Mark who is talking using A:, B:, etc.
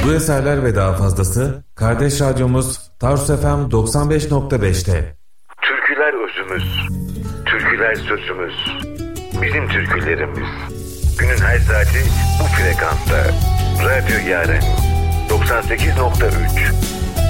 A: Bu eserler ve daha fazlası kardeş radyomuz Tarsus FM 95.5'te.
B: Türküler özümüz, türküler sözümüz, bizim türkülerimiz. Günün her saati bu frekansta. Radyo Yaren 98.3.